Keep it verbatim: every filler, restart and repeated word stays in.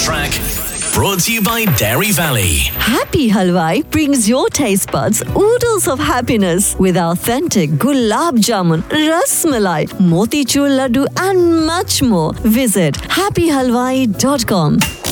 track. Brought to you by Dairy Valley. Happy Halwai brings your taste buds oodles of happiness with authentic gulab jamun, ras malai, motichur laddu and much more. Visit happy halwai dot com.